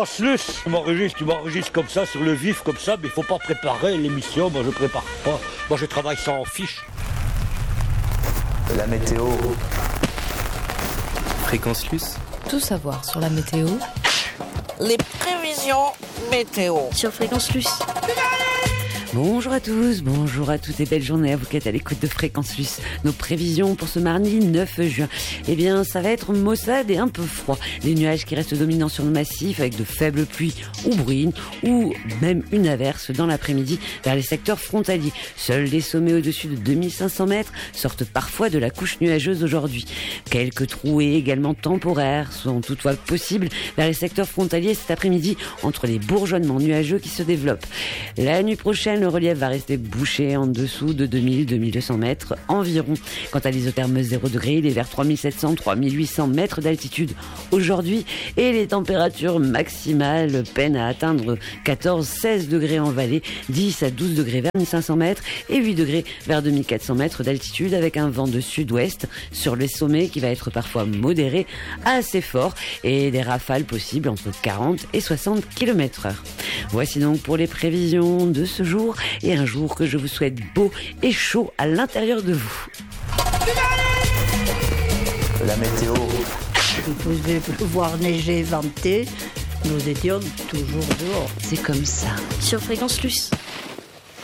Tu m'enregistres comme ça, sur le vif, comme ça, mais il faut pas préparer l'émission, moi je prépare pas. Moi je travaille sans fiche. La météo. Fréquence Luce. Tout savoir sur la météo. Les prévisions météo Sur Fréquence Luce. Bonjour à tous, bonjour à toutes et belle journée à vous qui êtes à l'écoute de Fréquence Luce. Nos prévisions pour ce mardi 9 juin. Eh bien, ça va être maussade et un peu froid. Des nuages qui restent dominants sur le massif avec de faibles pluies ou bruines ou même une averse dans l'après-midi vers les secteurs frontaliers. Seuls les sommets au-dessus de 2500 mètres sortent parfois de la couche nuageuse aujourd'hui. Quelques trouées également temporaires sont toutefois possibles vers les secteurs frontaliers cet après-midi entre les bourgeonnements nuageux qui se développent. La nuit prochaine, le relief va rester bouché en dessous de 2000-2200 mètres environ. Quant à l'isotherme 0 degré, il est vers 3700-3800 mètres d'altitude aujourd'hui et les températures maximales peinent à atteindre 14-16 degrés en vallée, 10 à 12 degrés vers 1500 mètres et 8 degrés vers 2400 mètres d'altitude avec un vent de sud-ouest sur les sommets qui va être parfois modéré à assez fort et des rafales possibles entre 40 et 60 km/h. Voici donc pour les prévisions de ce jour et un jour que je vous souhaite beau et chaud à l'intérieur de vous. La météo. Il pouvait pleuvoir, neiger, venter. Nous étions toujours dehors. C'est comme ça. Sur Fréquence Luce.